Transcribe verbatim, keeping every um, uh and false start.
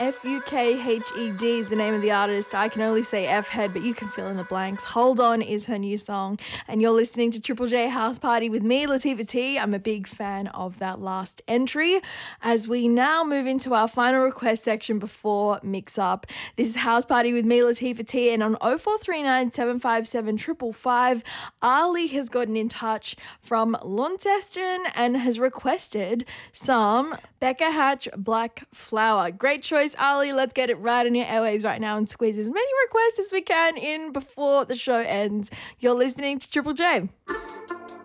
F U K H E D is the name of the artist. I can only say F-Head, but you can fill in the blanks. Hold On is her new song. And you're listening to Triple J House Party with me, Latifah T. I'm a big fan of that last entry. As we now move into our final request section before Mix Up. This is House Party with me, Latifah T. And on oh four three nine, seven five seven, five five five, Ali has gotten in touch from Launceston and has requested some Becca Hatch Black Flower. Great choice, Ali. Let's get it right on your airways right now and squeeze as many requests as we can in before the show ends. You're listening to Triple J.